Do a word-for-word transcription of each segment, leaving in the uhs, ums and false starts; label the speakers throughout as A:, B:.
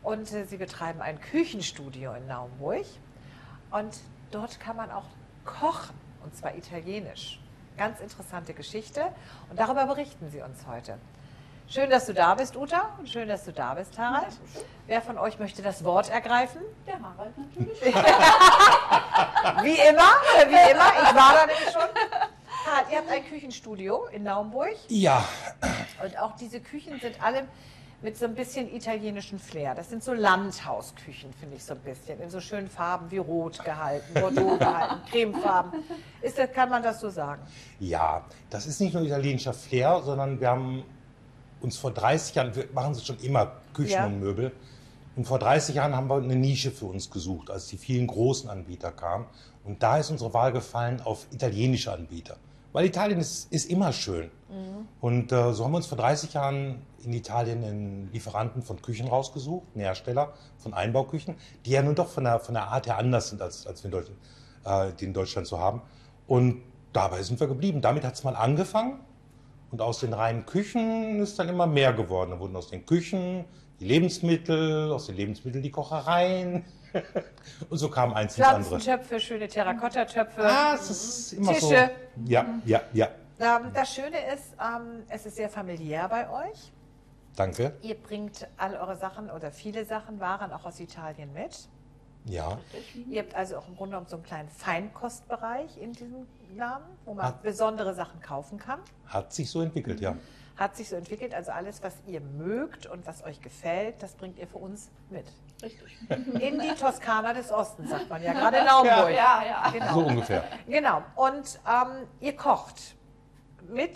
A: Und äh, sie betreiben ein Küchenstudio in Naumburg. Und dort kann man auch kochen, und zwar italienisch. Ganz interessante Geschichte. Und darüber berichten sie uns heute. Schön, dass du da bist, Uta, und schön, dass du da bist, Harald. Wer von euch möchte das Wort ergreifen?
B: Der Harald natürlich.
A: Wie immer, wie immer. Ich war da nämlich schon. Harald, ihr habt ein Küchenstudio in Naumburg.
C: Ja.
A: Und auch diese Küchen sind alle mit so ein bisschen italienischen Flair. Das sind so Landhausküchen, finde ich so ein bisschen. In so schönen Farben wie Rot gehalten, Bordeaux gehalten, Cremefarben. Ist das, kann man das so sagen?
C: Ja, das ist nicht nur italienischer Flair, sondern wir haben uns vor dreißig Jahren, wir machen es schon immer, Küchen
A: Ja.
C: und Möbel. Und vor dreißig Jahren haben wir eine Nische für uns gesucht, als die vielen großen Anbieter kamen. Und da ist unsere Wahl gefallen auf italienische Anbieter. Weil Italien ist, ist immer schön. Mhm. Und äh, so haben wir uns vor dreißig Jahren in Italien einen Lieferanten von Küchen rausgesucht, einen Hersteller von Einbauküchen, die ja nun doch von der, von der Art her anders sind, als, als wir in Deutschland, äh, die in Deutschland so haben. Und dabei sind wir geblieben. Damit hat es mal angefangen. Und aus den reinen Küchen ist dann immer mehr geworden. Da wurden aus den Küchen die Lebensmittel, aus den Lebensmitteln die Kochereien. Und so kam eins ins andere.
A: Pflanzentöpfe, schöne Terrakotta-Töpfe,
C: Ah, es ist immer so.
A: Tische.
C: Ja, ja, ja.
A: Ähm, das Schöne ist, ähm, es ist sehr familiär bei euch.
C: Danke.
A: Ihr bringt all eure Sachen oder viele Sachen, Waren auch aus Italien mit.
C: Ja.
A: Ihr habt also auch im Grunde genommen so einen kleinen Feinkostbereich in diesem Laden, wo man
C: Hat-
A: besondere Sachen kaufen kann.
C: Hat sich so entwickelt, ja.
A: Hat sich so entwickelt, also alles, was ihr mögt und was euch gefällt, das bringt ihr für uns mit.
B: Richtig.
A: In die Toskana des Ostens, sagt man ja, gerade in Naumburg.
B: Ja, ja.
A: Genau.
C: So ungefähr.
A: Genau. Und ähm, ihr kocht mit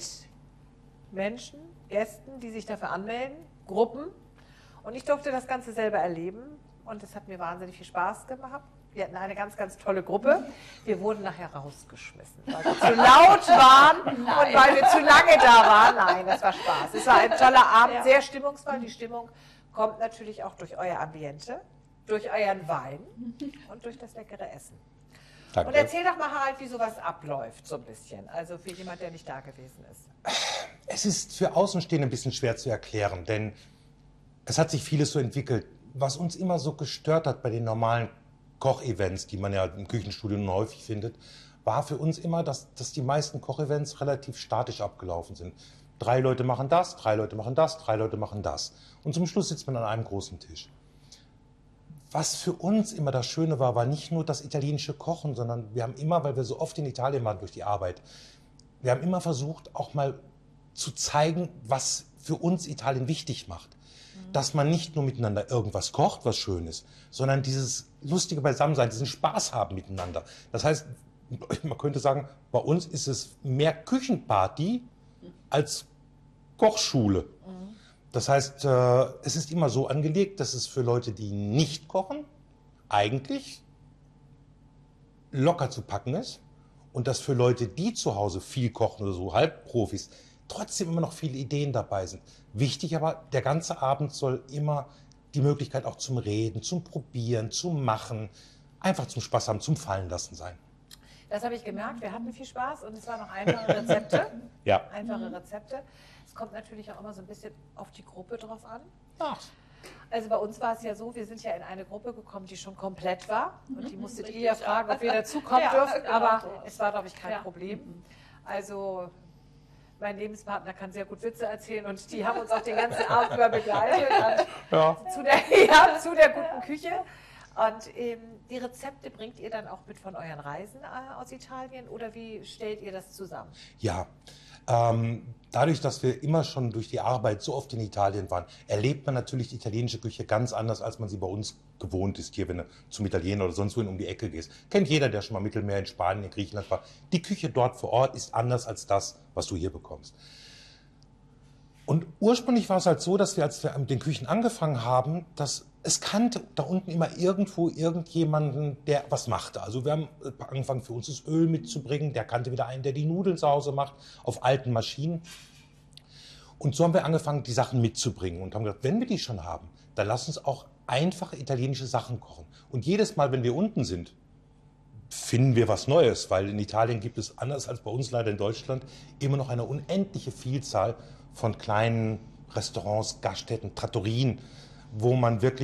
A: Menschen, Gästen, die sich dafür anmelden, Gruppen. Und ich durfte das Ganze selber erleben und es hat mir wahnsinnig viel Spaß gemacht. Wir hatten eine ganz, ganz tolle Gruppe. Wir wurden nachher rausgeschmissen, weil wir zu laut waren und weil wir zu lange da waren. Nein, das war Spaß. Es war ein toller Abend,
B: Ja.
A: sehr stimmungsvoll. Die Stimmung kommt natürlich auch durch euer Ambiente, durch euren Wein und durch das leckere Essen. Und
C: Danke.
A: erzähl doch mal, Harald, wie sowas abläuft, so ein bisschen. Also für jemand, der nicht da gewesen ist.
C: Es ist für Außenstehende ein bisschen schwer zu erklären, denn es hat sich vieles so entwickelt. Was uns immer so gestört hat bei den normalen Kochevents, die man ja im Küchenstudio nun häufig findet, war für uns immer, dass, dass die meisten Kochevents relativ statisch abgelaufen sind. Drei Leute machen das, drei Leute machen das, drei Leute machen das. Und zum Schluss sitzt man an einem großen Tisch. Was für uns immer das Schöne war, war nicht nur das italienische Kochen, sondern wir haben immer, weil wir so oft in Italien waren durch die Arbeit, wir haben immer versucht, auch mal zu zeigen, was für uns Italien wichtig macht. Dass man nicht nur miteinander irgendwas kocht, was schön ist, sondern dieses lustige Beisammensein, diesen Spaß haben miteinander. Das heißt, man könnte sagen, bei uns ist es mehr Küchenparty als Kochschule. Das heißt, äh, es ist immer so angelegt, dass es für Leute, die nicht kochen, eigentlich locker zu packen ist und dass für Leute, die zu Hause viel kochen oder so Halbprofis, trotzdem immer noch viele Ideen dabei sind. Wichtig aber, der ganze Abend soll immer die Möglichkeit auch zum Reden, zum Probieren, zum Machen, einfach zum Spaß haben, zum Fallenlassen sein.
A: Das habe ich gemerkt. Wir hatten viel Spaß und es waren noch einfache Rezepte.
C: Ja.
A: Einfache Rezepte. Es kommt natürlich auch immer so ein bisschen auf die Gruppe drauf an.
C: Ach,
A: Also bei uns war es ja so, wir sind ja in eine Gruppe gekommen, die schon komplett war. Und die musstet ihr ja fragen, ob wir dazukommen
B: Ja,
A: dürfen.
B: genau
A: Aber
B: so.
A: es war, glaube ich, kein
B: Ja.
A: Problem. Also mein Lebenspartner kann sehr gut Witze erzählen und die haben uns auch den ganzen Abend über begleitet.
C: ja.
A: Zu der, ja, zu der guten Küche. Und ähm, die Rezepte bringt ihr dann auch mit von euren Reisen äh, aus Italien oder wie stellt ihr das zusammen?
C: Ja, ähm, dadurch, dass wir immer schon durch die Arbeit so oft in Italien waren, erlebt man natürlich die italienische Küche ganz anders, als man sie bei uns gewohnt ist, hier, wenn du zum Italiener oder sonst wohin um die Ecke gehst. Kennt jeder, der schon mal Mittelmeer in Spanien, in Griechenland war. Die Küche dort vor Ort ist anders als das, was du hier bekommst. Und ursprünglich war es halt so, dass wir, als wir mit den Küchen angefangen haben, dass es kannte da unten immer irgendwo irgendjemanden, der was machte. Also wir haben angefangen, für uns das Öl mitzubringen. Der kannte wieder einen, der die Nudeln zu Hause macht, auf alten Maschinen. Und so haben wir angefangen, die Sachen mitzubringen und haben gesagt, wenn wir die schon haben, dann lass uns auch einfache italienische Sachen kochen. Und jedes Mal, wenn wir unten sind, finden wir was Neues, weil in Italien gibt es, anders als bei uns leider in Deutschland, immer noch eine unendliche Vielzahl von kleinen Restaurants, Gaststätten, Trattorien, wo man wirklich